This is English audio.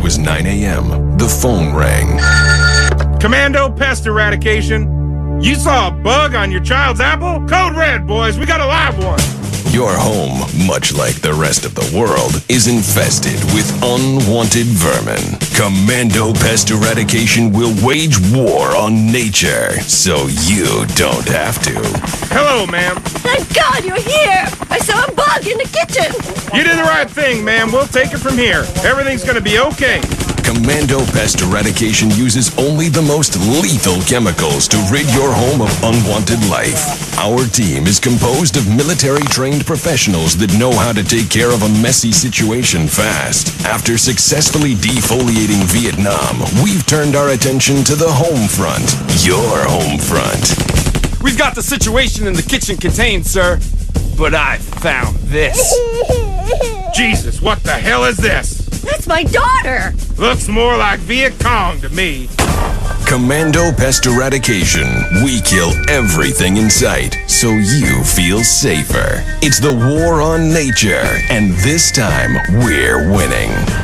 was 9 a.m., the phone rang. Commando Pest Eradication. You saw a bug on your child's apple? Code red, boys. We got a live one. Your home, much like the rest of the world, is infested with unwanted vermin. Commando Pest Eradication will wage war on nature, so you don't have to. Hello, ma'am. Thank God you're here! I saw a bug in the kitchen! You did the right thing, ma'am. We'll take it from here. Everything's gonna be okay. Commando Pest Eradication uses only the most lethal chemicals to rid your home of unwanted life. Our team is composed of military-trained professionals that know how to take care of a messy situation fast. After successfully defoliating Vietnam, we've turned our attention to the home front. Your home front. We've got the situation in the kitchen contained, sir. But I found this. Jesus, what the hell is this? That's my daughter! Looks more like Viet Cong to me. Commando Pest Eradication. We kill everything in sight, so you feel safer. It's the war on nature, and this time we're winning.